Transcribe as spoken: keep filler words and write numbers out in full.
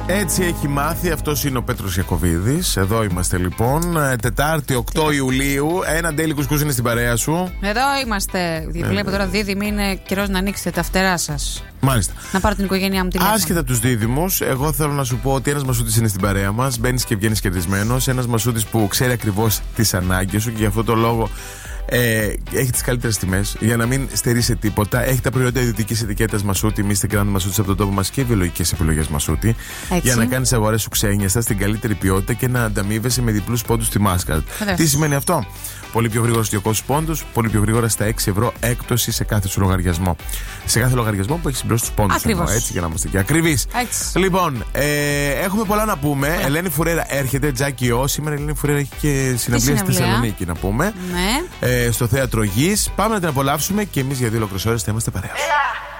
Έτσι έχει μάθει, αυτός είναι ο Πέτρος Ιακωβίδης. Εδώ είμαστε λοιπόν, Τετάρτη οκτώ Ιουλίου. Ένα ντέιλι κουσκούς είναι στην παρέα σου. Εδώ είμαστε. Ε, Βλέπω τώρα δίδυμοι, είναι καιρός να ανοίξετε τα φτερά σας. Μάλιστα. Να πάρω την οικογένειά μου τηλέφωνο. Άσχετα από τους δίδυμους, εγώ θέλω να σου πω ότι ένας μασούτης είναι στην παρέα μας. Μπαίνεις και βγαίνεις κερδισμένος. Ένας μασούτης που ξέρει ακριβώς τις ανάγκες σου και γι' αυτό το λόγο ε, έχει τις καλύτερες τιμές. Για να μην στερήσει τίποτα, έχει τα προϊόντα ιδιωτικής ετικέτας Μασούτη, μη Instagram Μασούτης από τον τόπο μας και βιολογικές επιλογές Μασούτη. Έτσι. Για να κάνεις αγορές σου ξένιαστα στην καλύτερη ποιότητα και να ανταμείβεσαι με διπλούς πόντους στη Mastercard. Τι σημαίνει αυτό? Πολύ πιο γρήγορα στους διακόσιους πόντους, πολύ πιο γρήγορα στα έξι ευρώ έκπτωση σε κάθε σου λογαριασμό. Σε κάθε λογαριασμό που έχει συμπληρώσει τους πόντους. Ακριβώς. Έτσι, για να είμαστε και ακριβείς. Λοιπόν, ε, έχουμε πολλά να πούμε. Yeah. Ελένη Φουρέρα έρχεται, Τζάκι Ο. Σήμερα η Ελένη Φουρέρα έχει και συναυλία στη Θεσσαλονίκη, να πούμε. Ναι. Ε, στο Θέατρο Γης. Πάμε να την απολαύσουμε και εμείς για δύο ολόκληρες ώρες θα είμαστε παρέα.